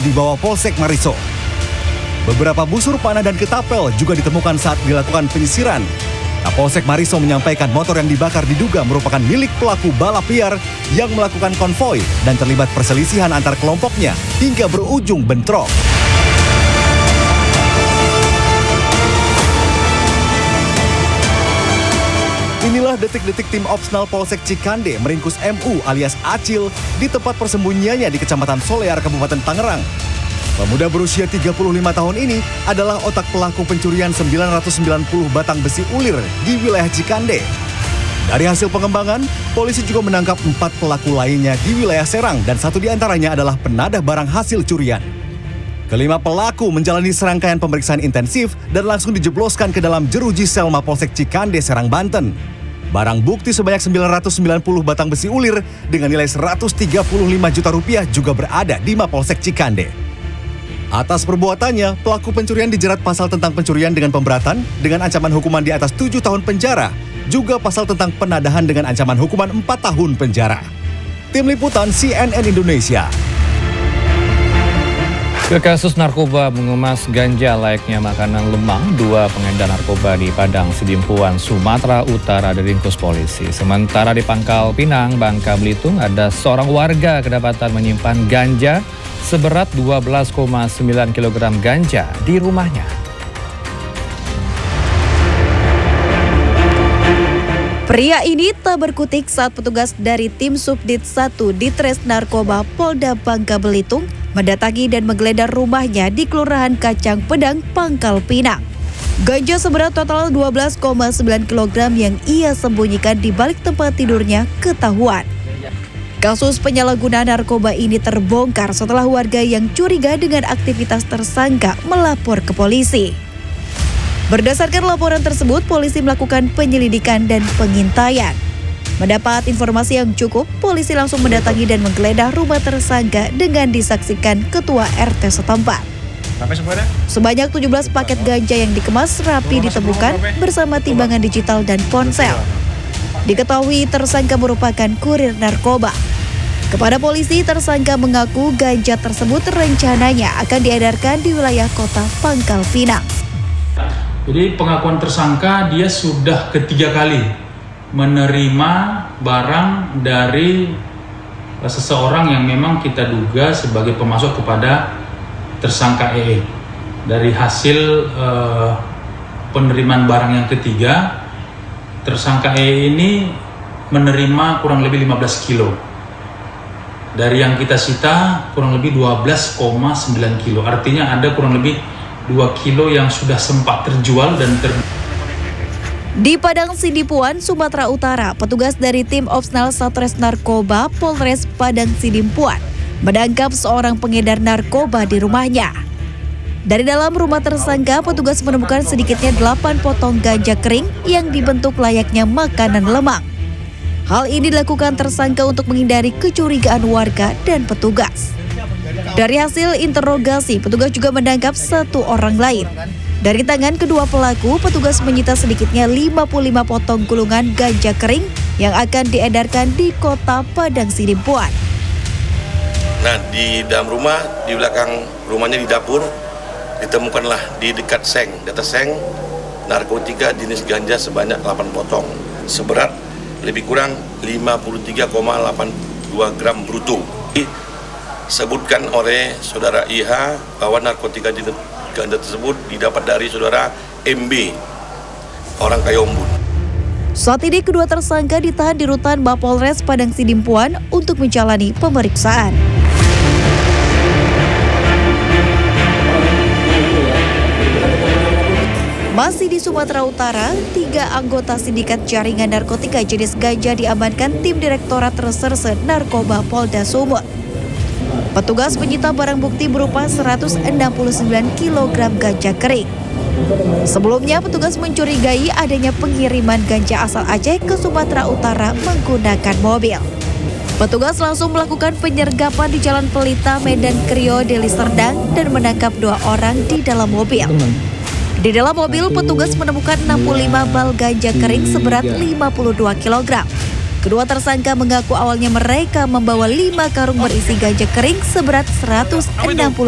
dibawa Polsek Mariso. Beberapa busur panah dan ketapel juga ditemukan saat dilakukan penyisiran. Kapolsek Mariso menyampaikan motor yang dibakar diduga merupakan milik pelaku balap liar yang melakukan konvoi dan terlibat perselisihan antar kelompoknya hingga berujung bentrok. Inilah detik-detik tim Opsnal Polsek Cikande meringkus MU alias Acil di tempat persembunyiannya di Kecamatan Solear, Kabupaten Tangerang. Pemuda berusia 35 tahun ini adalah otak pelaku pencurian 990 batang besi ulir di wilayah Cikande. Dari hasil pengembangan, polisi juga menangkap 4 pelaku lainnya di wilayah Serang dan 1 diantaranya adalah penadah barang hasil curian. Kelima pelaku menjalani serangkaian pemeriksaan intensif dan langsung dijebloskan ke dalam jeruji sel Mapolsek Cikande, Serang, Banten. Barang bukti sebanyak 990 batang besi ulir dengan nilai 135 juta rupiah juga berada di Mapolsek Cikande. Atas perbuatannya, pelaku pencurian dijerat pasal tentang pencurian dengan pemberatan dengan ancaman hukuman di atas 7 tahun penjara, juga pasal tentang penadahan dengan ancaman hukuman 4 tahun penjara. Tim Liputan CNN Indonesia. Ke kasus narkoba mengemas ganja layaknya makanan lemang, 2 pengedar narkoba di Padang Sidimpuan, Sumatera Utara diringkus polisi. Sementara di Pangkal Pinang, Bangka Belitung, ada seorang warga kedapatan menyimpan ganja seberat 12,9 kg ganja di rumahnya. Pria ini tak berkutik saat petugas dari tim Subdit 1 Ditres Narkoba Polda Bangka Belitung mendatangi dan menggeledah rumahnya di Kelurahan Kacang Pedang, Pangkal Pinang. Ganja seberat total 12,9 kg yang ia sembunyikan di balik tempat tidurnya ketahuan. Kasus penyalahgunaan narkoba ini terbongkar setelah warga yang curiga dengan aktivitas tersangka melapor ke polisi. Berdasarkan laporan tersebut, polisi melakukan penyelidikan dan pengintaian. Mendapat informasi yang cukup, polisi langsung mendatangi dan menggeledah rumah tersangka dengan disaksikan ketua RT setempat. Sebanyak 17 paket ganja yang dikemas rapi ditemukan bersama timbangan digital dan ponsel. Diketahui tersangka merupakan kurir narkoba. Kepada polisi, tersangka mengaku ganja tersebut rencananya akan diedarkan di wilayah kota Pangkal Pinang. Jadi pengakuan tersangka dia sudah ketiga kali menerima barang dari seseorang yang memang kita duga sebagai pemasok kepada tersangka EE. Dari hasil penerimaan barang yang ketiga, tersangka EE ini menerima kurang lebih 15 kilo. Dari yang kita sita kurang lebih 12,9 kilo. Artinya ada kurang lebih 2 kilo yang sudah sempat terjual dan Di Padang Sidimpuan, Sumatera Utara, petugas dari tim Opsnal Satres Narkoba Polres Padang Sidimpuan menangkap seorang pengedar narkoba di rumahnya. Dari dalam rumah tersangka, petugas menemukan sedikitnya 8 potong ganja kering yang dibentuk layaknya makanan lemang. Hal ini dilakukan tersangka untuk menghindari kecurigaan warga dan petugas. Dari hasil interogasi, petugas juga menangkap 1 orang lain. Dari tangan kedua pelaku, petugas menyita sedikitnya 55 potong gulungan ganja kering yang akan diedarkan di kota Padang Sidimpuan. Nah, di dalam rumah, di belakang rumahnya di dapur, ditemukanlah di dekat seng, di atas seng, narkotika jenis ganja sebanyak 8 potong, seberat lebih kurang 53,82 gram bruto. Disebutkan oleh saudara IH bahwa narkotika jenis ganja tersebut didapat dari saudara MB, orang Kayombun. Saat ini kedua tersangka ditahan di rutan Mapolres Padang Sidimpuan untuk menjalani pemeriksaan. Masih di Sumatera Utara, 3 anggota sindikat jaringan narkotika jenis ganja diamankan tim Direktorat Reserse Narkoba Polda Sumut. Petugas menyita barang bukti berupa 169 kg ganja kering. Sebelumnya, petugas mencurigai adanya pengiriman ganja asal Aceh ke Sumatera Utara menggunakan mobil. Petugas langsung melakukan penyergapan di Jalan Pelita, Medan Krio, Deli Serdang dan menangkap 2 orang di dalam mobil. Di dalam mobil, petugas menemukan 65 bal ganja kering seberat 52 kg. Kedua tersangka mengaku awalnya mereka membawa 5 karung berisi ganja kering seberat 160